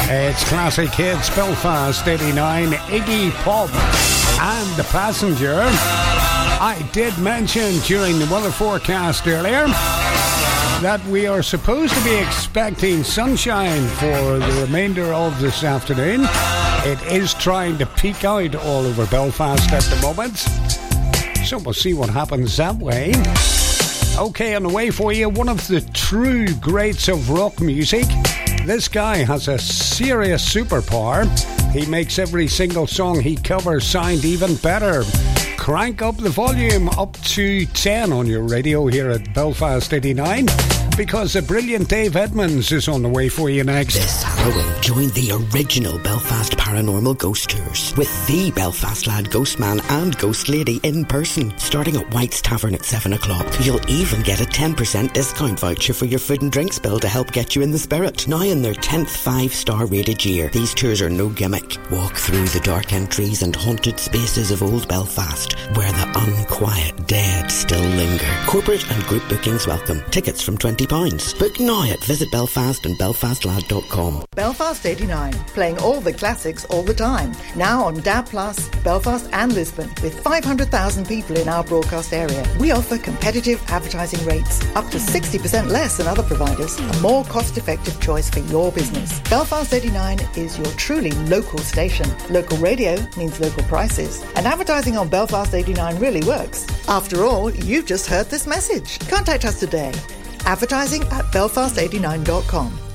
It's classic hits, Belfast 89, Iggy Pop and The Passenger. I did mention during the weather forecast earlier that we are supposed to be expecting sunshine for the remainder of this afternoon. It is trying to peak out all over Belfast at the moment, so we'll see what happens that way. Okay, on the way for you, one of the true greats of rock music. This guy has a serious superpower. He makes every single song he covers sound even better. Crank up the volume up to 10 on your radio here at Belfast 89, because the brilliant Dave Edmonds is on the way for you next. This Halloween, join the original Belfast Paranormal Ghost Tours with the Belfast Lad Ghost Man and Ghost Lady in person, starting at White's Tavern at 7 o'clock. You'll even get a 10% discount voucher for your food and drinks bill to help get you in the spirit. Now in their 10th 5-star rated year, these tours are no gimmick. Walk through the dark entries and haunted spaces of old Belfast, where the unquiet dead still linger. Corporate and group bookings welcome. Tickets from £20. Book now at Visit Belfast and belfastlad.com. Belfast 89, playing all the classics all the time. Now on DAB+, Belfast and Lisbon, with 500,000 people in our broadcast area. We offer competitive advertising rates, up to 60% less than other providers, a more cost-effective choice for your business. Belfast 89 is your truly local station. Local radio means local prices, and advertising on Belfast 89 really works. After all, you've just heard this message. Contact us today. Advertising at belfast89.com.